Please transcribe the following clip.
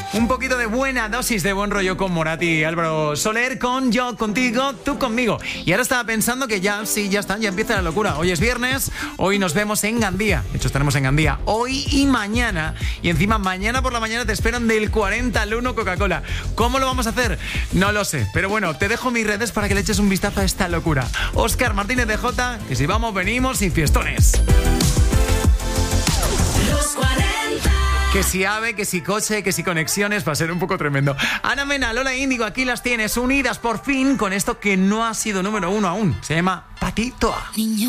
Un poquito de buena dosis de buen rollo con Morat y Álvaro Soler, con Yo Contigo, Tú Conmigo. Y ahora estaba pensando que ya está, ya empieza la locura. Hoy es viernes, hoy nos vemos en Gandía. De hecho, estaremos en Gandía hoy y mañana. Y encima, mañana por la mañana te esperan del 40 al 1 Coca-Cola. ¿Cómo lo vamos a hacer? No lo sé. Pero bueno, te dejo mis redes para que le eches un vistazo a esta locura. Óscar Martínez de Jota, que si vamos, venimos sin fiestones. Los 40. Que si AVE, que si coche, que si conexiones, va a ser un poco tremendo. Ana Mena, Lola Índigo, aquí las tienes unidas por fin con esto que no ha sido número 1 aún. Se llama Patitoa. Niño.